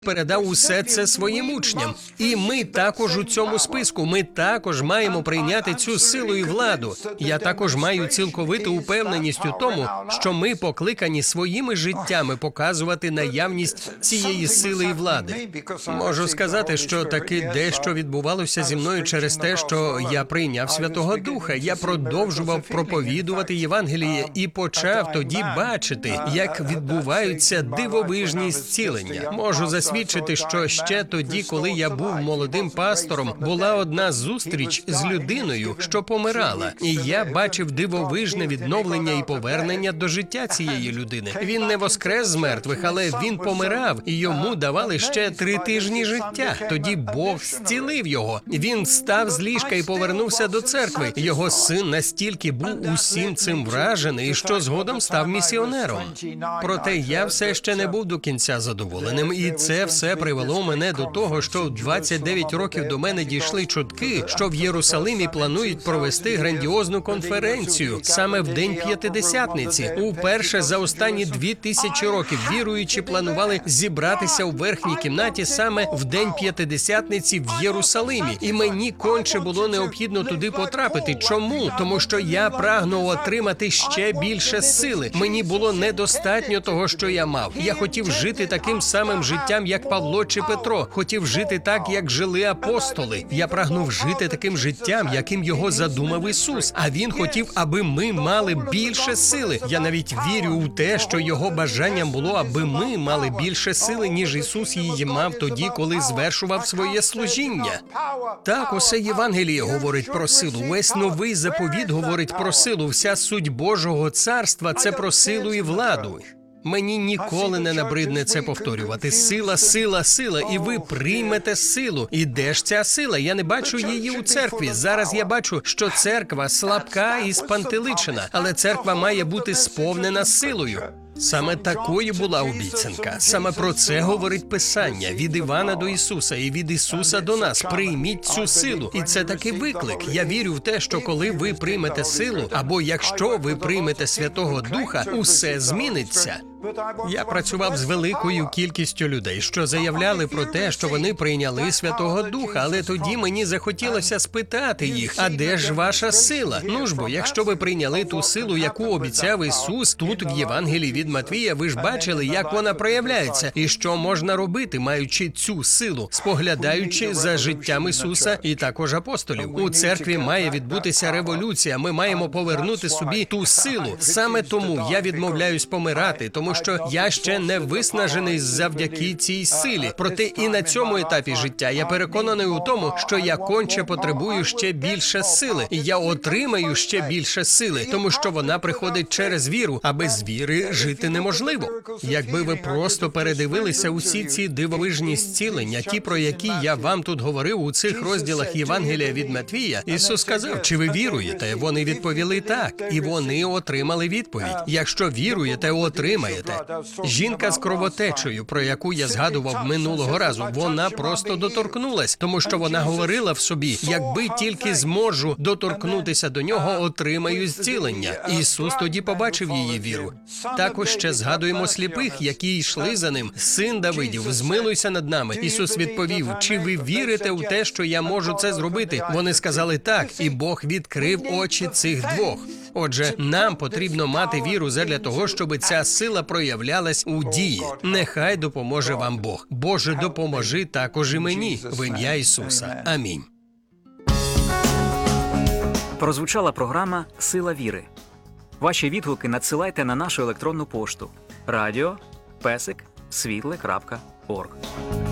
передав усе це своїм учням. І ми також у цьому списку, ми також маємо прийняти цю силу і владу. Я також маю цілковиту упевненість у тому, що ми покликані своїми життями показувати наявність цієї сили і влади. Можу сказати, що таки дещо відбувалося зі мною через те, що я прийняв Святого Духа. Я продовжував проповідувати Євангеліє і почав тоді бачити, як відбуваються дивовижні зцілення. Можу засвідчити, що ще тоді, коли я був молодим пастором, була одна зустріч з людиною, що помирала. І я бачив дивовижне відновлення і повернення до життя цієї людини. Він не воскрес з мертвих, але він помирав, і йому давали ще 3 тижні життя. Тоді Бог зцілив його. Він встав з ліжка і повернувся до церкви. Його син настільки був усім цим вражений, що згодом став місіонером. Проте я все ще не був до кінця задоволеним, і це все привело мене до того, що в 29 років до мене дійшли чутки, що в Єрусалимі планують провести грандіозну конференцію саме в День П'ятидесятниці. Уперше за останні 2000 років віруючі планували зібратися у верхній кімнаті саме в День П'ятидесятниці в Єрусалимі. І мені конче було необхідно туди потрапити. Чому? Тому що я прагнув отримати ще більше сили. Мені було недостатньо того, що я мав. Я хотів жити таким самим життям, як Павло чи Петро. Хотів жити так, як жили апостоли. Я прагнув жити таким життям, яким його задумав Ісус. А Він хотів, аби ми мали більше сили. Я навіть вірю у те, що його бажанням було, аби ми мали більше сили, ніж Ісус її мав тоді, коли звершував своє служіння. Так, усе Євангеліє говорить про силу. Весь новий заповіт говорить про силу. Вся суть Божого царства – це про силу і владу. Мені ніколи не набридне це повторювати. Сила, сила, сила, і ви приймете силу. І де ж ця сила? Я не бачу її у церкві. Зараз я бачу, що церква слабка і спантеличена, але церква має бути сповнена силою. Саме такою була обіцянка. Саме про це говорить Писання. Від Івана до Ісуса і від Ісуса до нас. Прийміть цю силу. І це такий виклик. Я вірю в те, що коли ви приймете силу, або якщо ви приймете Святого Духа, усе зміниться. Я працював з великою кількістю людей, що заявляли про те, що вони прийняли Святого Духа, але тоді мені захотілося спитати їх, а де ж ваша сила? Ну ж бо, якщо ви прийняли ту силу, яку обіцяв Ісус, тут в Євангелії від Матвія, ви ж бачили, як вона проявляється, і що можна робити, маючи цю силу, споглядаючи за життям Ісуса і також апостолів. У церкві має відбутися революція, ми маємо повернути собі ту силу. Саме тому я відмовляюсь помирати, тому що я ще не виснажений завдяки цій силі. Проте і на цьому етапі життя я переконаний у тому, що я конче потребую ще більше сили. І я отримаю ще більше сили, тому що вона приходить через віру, а без віри жити неможливо. Якби ви просто передивилися усі ці дивовижні зцілення, ті, про які я вам тут говорив у цих розділах Євангелія від Матвія, Ісус сказав, чи ви віруєте? Вони відповіли так, і вони отримали відповідь. Якщо віруєте, отримаєте. Жінка з кровотечею, про яку я згадував минулого разу, вона просто доторкнулась, тому що вона говорила в собі, якби тільки зможу доторкнутися до нього, отримаю зцілення. Ісус тоді побачив її віру. Також ще згадуємо сліпих, які йшли за ним. Син Давидів, змилуйся над нами. Ісус відповів, чи ви вірите у те, що я можу це зробити? Вони сказали так, і Бог відкрив очі цих двох. Отже, нам потрібно мати віру задля того, щоб ця сила проявлялась у дії. Нехай допоможе вам Бог. Боже, допоможи також і мені. В ім'я Ісуса. Амінь. Прозвучала програма «Сила віри». Ваші відгуки надсилайте на нашу електронну пошту radio@світле.орг.